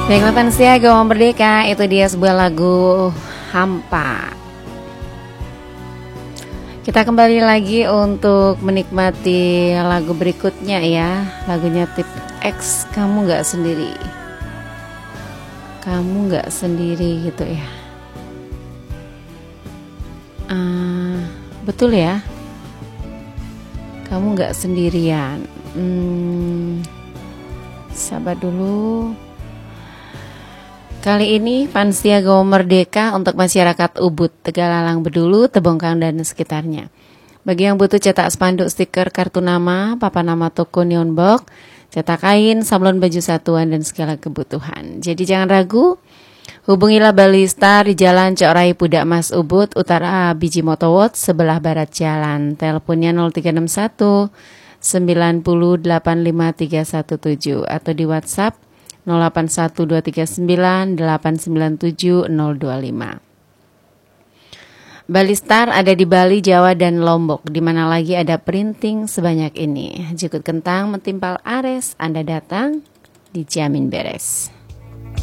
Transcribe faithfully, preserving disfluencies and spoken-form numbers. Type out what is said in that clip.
Baiklah Pansia, Gawang Merdeka, itu dia sebuah lagu Hampa. Kita kembali lagi untuk menikmati lagu berikutnya ya. Lagunya Tip X, Kamu Gak Sendiri. Kamu gak sendiri gitu ya. uh, Betul ya, kamu gak sendirian. hmm, Sabar dulu. Kali ini Pansia Gawang Merdeka untuk masyarakat Ubud, Tegalalang, Bedulu, Tebongkang dan sekitarnya. Bagi yang butuh cetak spanduk, stiker, kartu nama, papan nama toko, neon box, cetak kain, sablon baju satuan dan segala kebutuhan. Jadi jangan ragu, hubungilah Balistar di Jalan Cok Rai Pudak Mas Ubud, Utara Biji Motowot, sebelah barat jalan. Teleponnya nol tiga enam satu sembilan nol delapan lima tiga satu tujuh atau di WhatsApp nol delapan satu dua tiga sembilan delapan sembilan tujuh nol dua lima. Balistar ada di Bali, Jawa, dan Lombok. Di mana lagi ada printing sebanyak ini. Jukut kentang mentimpal ares, Anda datang dijamin beres.